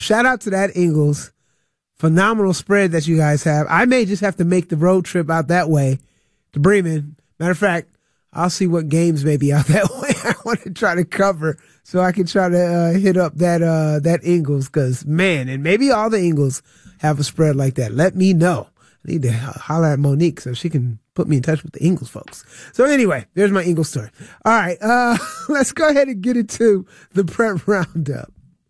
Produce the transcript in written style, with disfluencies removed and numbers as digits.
Shout out to that Ingles. Phenomenal spread that you guys have. I may just have to make the road trip out that way to Bremen. Matter of fact, I'll see what games may be out that way. I want to try to cover so I can try to hit up that Ingles, because, man, and maybe all the Ingles have a spread like that. Let me know. I need to holler at Monique so she can put me in touch with the Ingles folks. So anyway, there's my Ingles story. All right, let's go ahead and get into the prep roundup.